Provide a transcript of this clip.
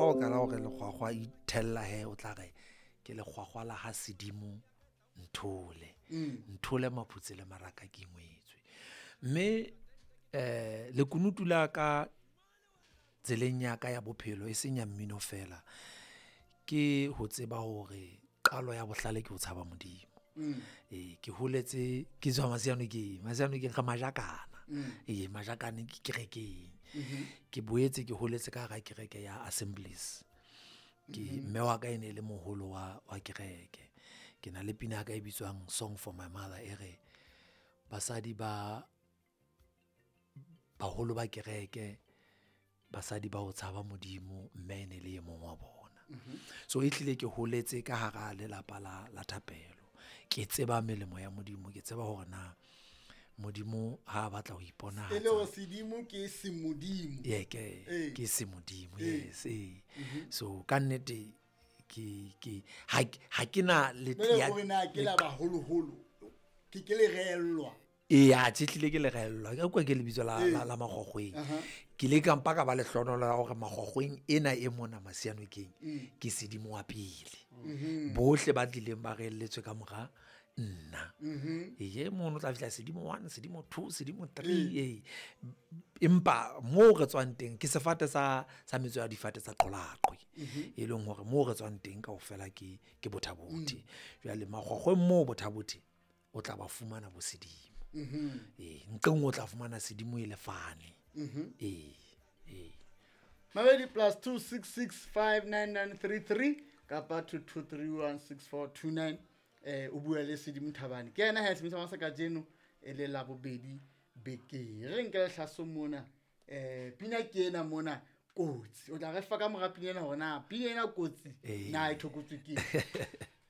lekgwagwa o kala gore lekgwagwa ithella he o tla re ke lekgwagwa la ha sedimo nthole maphutse le maraka ke ngwetswe. Mme lekunutu la ka tseleng ya ka ya bophelo e seng ya mmino fela ke ho tseba hore qalo ya bohlale ke ho tshaba Modimo. Ke holetse ke tswa Masianokeng ga majakana. Majakane ke kerekeng. Ke boetse ke holetse ka ga kereke ya Assemblies. Mme wa ka ene le moholo wa kereke. Ke na le pina ka e bitswang Song for My Mother e re basadi baholo ba kereke, basadi ba ho tshaba Modimo, mme ene le e mong wa bona. So e tlile ke holetse ka hara lelapa la thapelo. Ke tseba melemo ya Modimo, ke tseba hore na Modimo ha batla ho iponahatsa. Ele o sedimo ke se Modimo. Ke se Modimo, yes. So ka nnete ke ha ke na le tia ke la baholoholo ke le reellwa. Tlile ke le reellwa ka kwa ke lebitso la Makgokgweng. Ke le ka mpa ka ba lehlono la hore Makgokgweng ena e mona Masianokeng ke sedimo wa pele. Bohle ba tlileng ba reelletswe ka mora nna. Mono tla fihla sedimo 1, sedimo 2, sedimo 3. Empa moo re tswang teng ke sefate sa metso ya difate tsa Qolaqwe. E leng hore moo re tswang teng kaofela ke Bothaboti. Jwale Makgokgweng moo Bothaboti o tla ba fumana bo sedimo. Nqeng o tla fumana sedimo e lefane. Mabedi +266 59933 kapa 22316429. O bua le Sedimo Thabane. Ke ena ha semisa masa ka jeno e le la bobedi beke. Re nke le hlaso mona. Pina ke ena mona kotsi. O tla re fa ka mora pina ena hore na pina ena kotsi na e thokotswe ke.